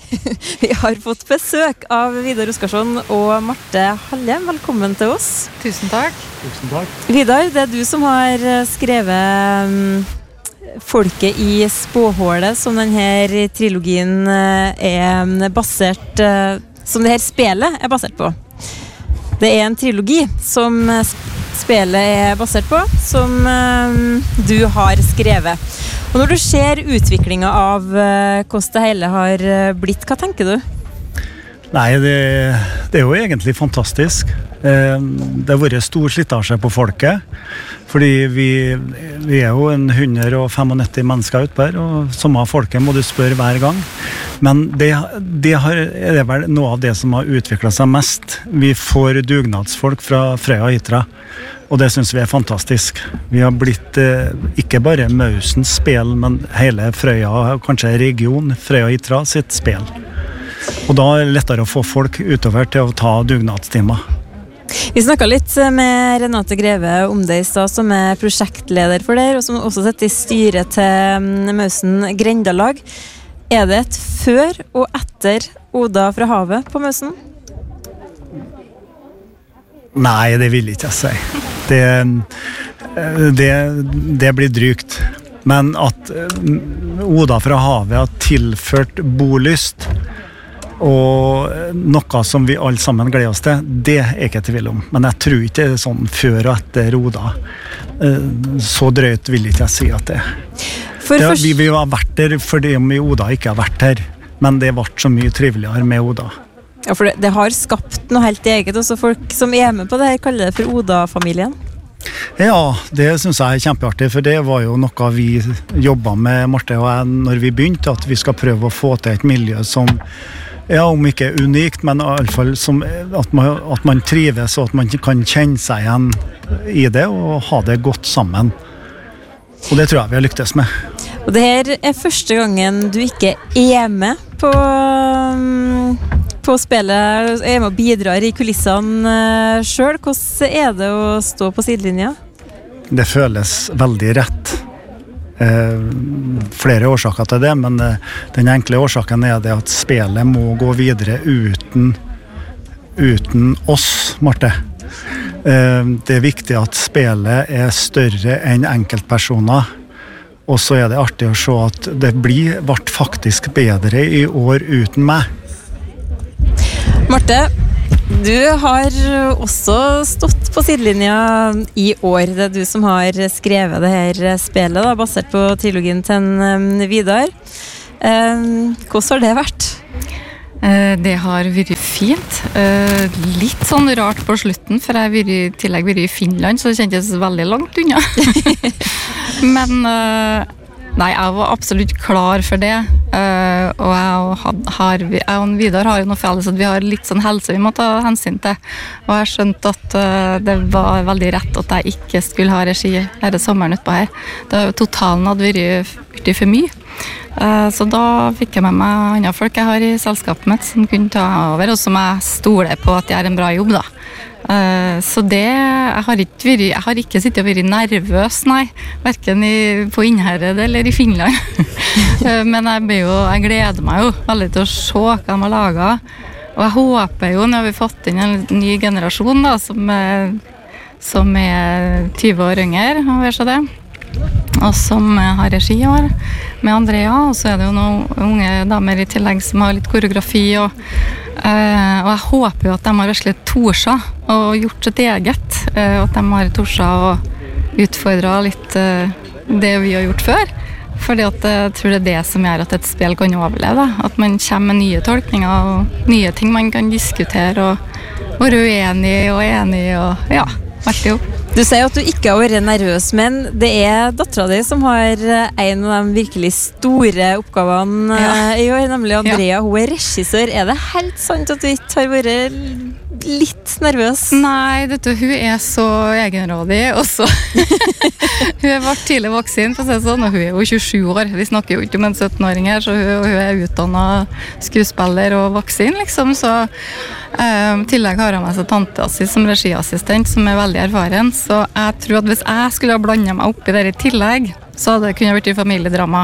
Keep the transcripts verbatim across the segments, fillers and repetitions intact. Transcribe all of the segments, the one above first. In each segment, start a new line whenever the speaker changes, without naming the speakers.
Vi har fått besøk av Vidar Oskarsson og Marte Hallem. Velkommen til oss.
Tusen takk.
Tusen takk.
Vidar, det er du som har skrevet um, Folket i spåhålet, som denne trilogien er basert, uh, som dette spelet er basert på. Det er en trilogi som spelet er basert på, som um, du har skrevet. Og når du ser utviklingen av uh, hvordan det hele har blitt, hva tenker du?
Nei, det, det er jo egentlig fantastisk. Eh, det har vært stor slitasje på folket, fordi vi, vi er jo en hundre og femognitti mennesker ute her, og samme folket må du spørre hver gang. Men det, det, har, det er vel noe av det som har utviklet seg mest. Vi får dugnadsfolk fra Frøya og Hitra, og det synes vi er fantastisk. Vi har blitt eh, ikke bare Mausens spel, men hele Frøya, kanskje region Frøya og Hitra sitt spel. Og da er det lettere å få folk utover til å ta dugnadstimer.
Vi snakket litt med Renate Greve om det i stad, som er prosjektleder for det, og som også sitter i styret til Mausen Grendalag. Er det et før og etter Oda fra havet på Mausen?
Nei, det vil ikke jeg si. Det, det, det blir drygt. Men at Oda fra havet har tilført bolyst, og noe som vi alle sammen gleder oss til, det er jeg ikke i tvil om. Men jeg tror ikke det er sånn før og etter Oda. Så drøyt vil ikke jeg si at det er. Det, vi, vi har vært der fordi vi Oda ikke har vært her, men det ble så mye triveligere med Oda.
Ja, for det, det har skapt noe helt eget, også folk som er med på det her kaller det for Oda-familien.
Ja, det synes jeg er kjempeartig, for det var jo noe vi jobbet med, Marte og jeg, når vi begynte, at vi skal prøve å få til et miljø som, ja, om ikke unikt, men i alle fall som, at, man, at man trives, og at man kan kjenne seg igjen i det, og ha det godt sammen. Og det tror jeg vi har lyktes med.
Og det her er første gangen du ikke er med på, på spillet, er med og bidrar i kulissene selv. Hvordan er det å stå på sidelinja?
Det føles veldig rett. Eh, flere årsaker til det, men eh, den enkle årsaken er det at spillet må gå videre uten, uten oss, Marte. Eh, det er viktig at spillet er større enn enkeltpersoner, og så er det artig å se at det blir, ble faktisk bedre i år uten meg.
Marte, du har også stått på sidelinja i år. Det er du som har skrevet det her spillet, da, basert på trilogien til en Vidar. Eh, hvordan har det vært?
Eh, det har vært fint. Eh, litt sånn rart på slutten, for jeg har i tillegg vært i Finland, så det kjentes veldig langt unna. Men eh, nei, jeg var absolutt klar for det. Uh, og jeg, har, jeg og Vidar har jo noe felles at vi har litt sånn helse vi må ta hensyn til. Og jeg skjønte at uh, det var veldig rett at jeg ikke skulle ha regi her sommeren utpå her. Det, totalen hadde vært, vært for mye. Uh, så da fikk jeg med meg andre folk jeg har i selskapet mitt som kunne ta over, og som jeg stoler på at de gjør en bra jobb da. Uh, så det, jeg har ikke, vært, jeg har ikke sittet og vært nervøs, nei, hverken i, på Innherred eller i Finland. uh, men jeg, jo, jeg gleder meg jo veldig til å se hva de har laget, og jeg håper jo, nå har vi fått inn en ny generasjon da, som er, som er tyve år yngre, og vet så det, og som har regi i år med Andrea, og så er det jo noen unge damer i tillegg som har litt koreografi, og Uh, og jeg håper jo at de har virkelig torsa og gjort sitt eget, uh, og at de har torsa og utfordret litt uh, det vi har gjort før, fordi at jeg tror det er det som gjør at et spill kan overleve, at man kommer med nye tolkninger og nye ting man kan diskutere og være uenig og enig og ja, alt jo.
Du sier at du ikke har vært nervøs, men det er datteren din som har en av de virkelig store oppgavene ja. i år, nemlig Andrea. Ja. Hun er regissør. Er det helt sant at du ikke har vært litt nervøs?
Nei, vet du, hun er så egenrådig, og så hun er vært tidlig voksen, for å si sånn, og hun er jo tjuesju år. Vi snakker jo ikke om en sytten-åring her, så hun, hun er utdannet skuespiller og voksen, liksom, så Um, tillegg har jeg med seg tante si som regiassistent som er veldig erfaren, så jeg tror at hvis jeg skulle ha blandet meg opp i det i tillegg, så hadde det kunnet vært i familiedrama.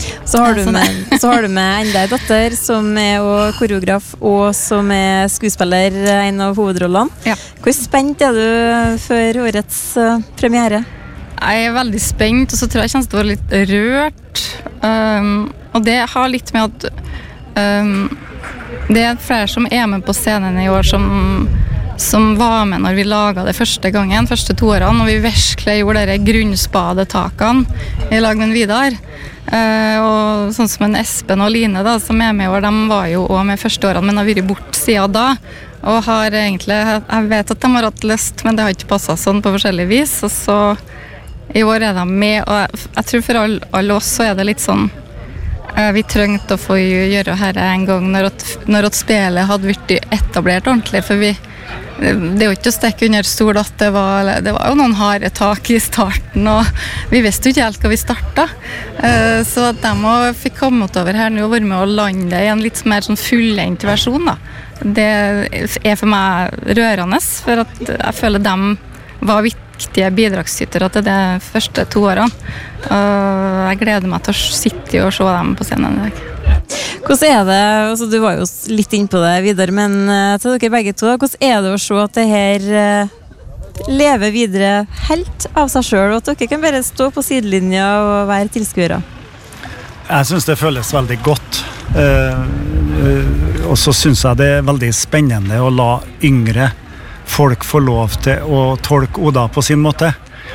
Så har, du
Ja, sånn er.
med, så har du med enda en datter som er også koreograf og som er skuespiller, en av hovedrollene.
Ja.
Hvor spent er du for årets uh, premiere?
Jeg er veldig spent, og så tror jeg jeg kommer til å være litt rørt. Um, og det har litt med at um, det er flere som er med på scenen i år som, som var med når vi laget det første gangen, første to årene, og vi virkelig gjorde de grunnspadetakene i lag med en Vidar. Uh, og sånn som en Espen og Line da, som er med i år, de var jo også med første årene, men har vært bort siden da. Og har egentlig, jeg vet at de har hatt lyst, men det har ikke passet sånn på forskjellig vis. Og så i år er de med, og jeg, jeg tror for alle, alle oss så er det litt sånn, uh, vi trengte å få gjøre dette en gang når, at, når at spillet hadde vært etablert ordentlig, for vi det er jo ikke å stekke under stol at det var, det var jo noen harde tak i starten, og vi visste jo ikke helt hva vi startet. Uh, så at de også fikk komme over her nå og være med å lande i en litt mer sånn fullendt versjon da. Det er for meg rørende, for at jeg føler de var viktige bidragsytere til de første to årene. Uh, jeg gleder meg til å sitte og se dem på scenen i dag.
Hvordan er det, altså du var jo litt inne på det videre, men uh, til dere begge to, hvordan er det å se at det her uh, lever videre helt av seg selv, og at dere kan bare stå på sidelinja og være tilskuere?
Jeg synes det føles veldig godt. Uh, uh, og så synes jeg det er veldig spennende å la yngre folk få lov til å tolke Oda på sin måte.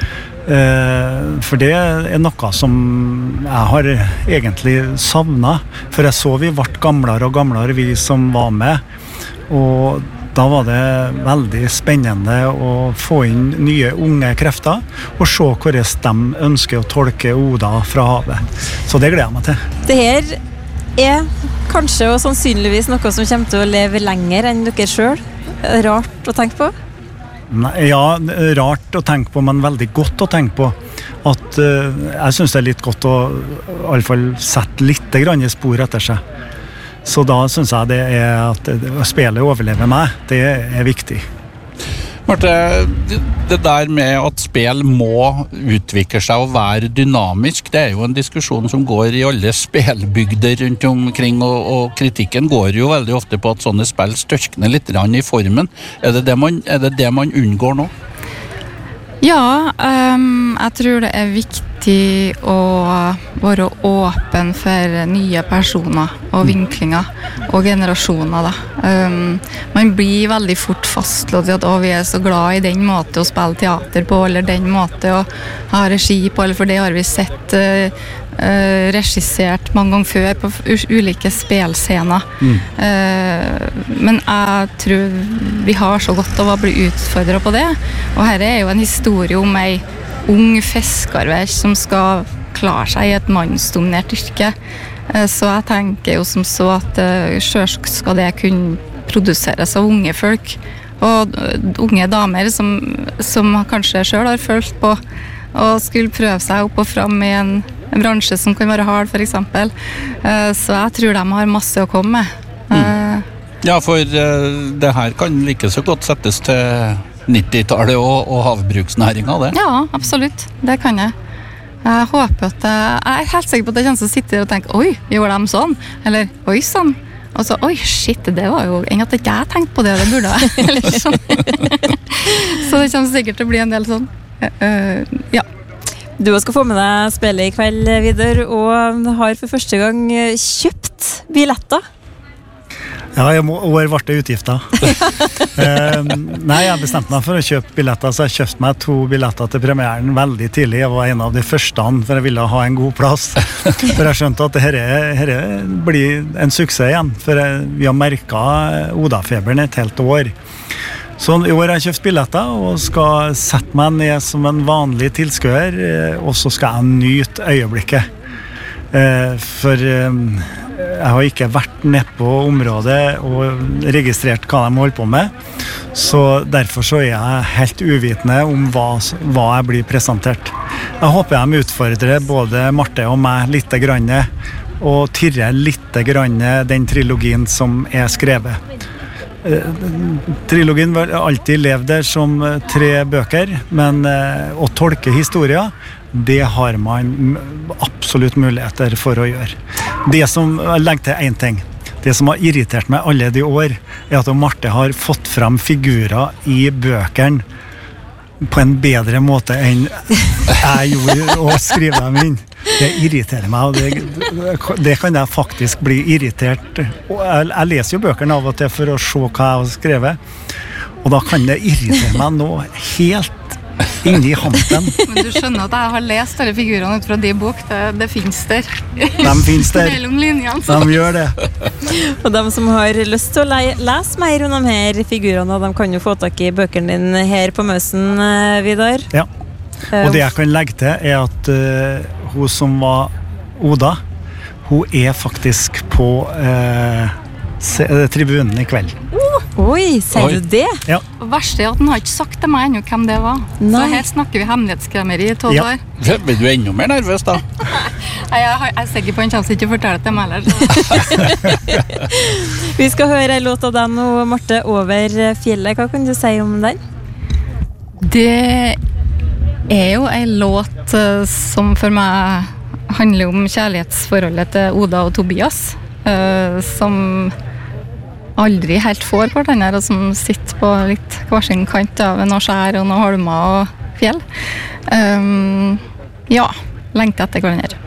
Uh, for det er noe som jeg har egentlig savnet, for jeg så vi ble gamlere og gamlere, vi som var med, og da var det veldig spennende å få inn nye unge krefter og se hvordan de ønsker å tolke Oda fra havet. Så det gleder jeg meg til.
Det her er kanskje og sannsynligvis noe som kommer til å leve lenger enn dere selv. Rart å tenke på?
Nei, ja, rart å tenke på, men veldig godt å tenke på. At, uh, jeg synes det er litt godt å i alle fall sette litt grann spor etter seg. Så da synes jeg det er at spillet overlever meg, det er viktig.
Marte, det der med at spill må utvikle seg og være dynamisk, det er jo en diskusjon som går i alle spillbygder rundt omkring, og, og kritikken går jo veldig ofte på at sånne spill størkner litt i formen. Er det det man, er det det man unngår nå?
Ja, um, jeg tror det er viktig å være åpen for nye personer og vinklinger og generasjoner da. Um, man blir veldig fort fastlåst i at å, vi er så glad i den måte å spille teater på, eller den måte å ha regi på, eller for det har vi sett uh, Uh, regissert mange ganger før på ulike spelscener. Mm. Uh, men jeg tror vi har så godt av å bli utfordret på det, og her er jo en historie om ei ung fiskerverk som skal klare seg i et mannsdominert yrke. Uh, så jeg tenker jo som så at uh, selv skal det kunne produseres av unge folk og uh, unge damer som, som kanskje selv har følt på og skulle prøve seg opp og fram i en en bransje som kan være hard, for eksempel. Uh, så jeg tror de har masse å komme med. Uh,
mm. Ja, for uh, det her kan like så godt settes til nittitallet og, og havbruksnæringa, det?
Ja, absolutt. Det kan jeg. Jeg håper at jeg, jeg er helt sikker på at jeg kommer til å sitte og tenke, oi, gjorde de sånn? Eller, oi, sånn? Og så, oi, shit, det var jo enn at ikke jeg tenkte på det, det burde jeg. Eller sånn. Så det kommer sikkert til å bli en del sånn. Uh, uh, ja.
Du skal få med deg spillet i kveld, Vidar, og har for første gang kjøpt billetter.
Ja, jeg må, år ble det utgifter. uh, nei, jeg bestemte meg for å kjøpe billetter, så jeg kjøpte meg to billetter til premieren veldig tidlig. Jeg var en av de første, for jeg ville ha en god plass. For jeg skjønte at dette blir en suksess igjen, for vi har merket Oda-feberen et helt år. Så i år har jeg kjøpt billetter og skal sette meg ned som en vanlig tilskuer, og så skal jeg nyte øyeblikket. For jeg har ikke vært nede på området og registrert hva de holder på med, så derfor så er jeg helt uvitende om hva, hva jeg blir presentert. Jeg håper jeg utfordrer både Marte og meg litt grann, og tirrer litt grann den trilogien som er skrevet. Trilogien var alltid levd der som tre bøker, men å tolke historier, det har man absolutt muligheter for å gjøre. Det som, jeg legger til en ting, det som har irritert meg alle de år, er at Marte har fått frem figurer i bøkene på en bedre måte enn jeg gjorde å skrive dem inn. Det irriterer meg, og det, det kan jeg faktisk bli irritert. Og jeg, jeg leser jo bøkene av og til for å se hva jeg har skrevet, og da kan det irritere meg nå helt inni hampen.
Men du skjønner at jeg har lest alle figurene ut fra de bok, det, det finnes der.
De finnes der.
Mellom linjene. Så.
De gjør det.
Og de som har lyst til å le lese mer om de her figurene, de kan jo få tak i bøkene dine her på Møsen, Vidar.
Ja, og det jeg kan legge til er at uh, hun som var Oda, hun er faktisk på uh, tribunen i kveld.
Oi, sier du det?
Ja.
Og verste er at han har ikke sagt til meg ennå hvem det var.
Nei.
Så her snakker vi hemmelighetskremmeri i tolv
Ja.
år.
Blir du enda mer nervøs da?
Nei, jeg, har- jeg er sikker på en sjanse ikke å fortelle det til meg heller.
Vi skal høre en låt av deg nå, Marte, Over fjellet. Hva kan du si om den?
Det er jo en låt eh, som for meg handler om kjærlighetsforholdet til Oda og Tobias, eh, som aldri helt får hverandre, og som sitter på litt hver sin kant av noe skjær og noe holmer og fjell. Um, ja, lengter etter hverandre.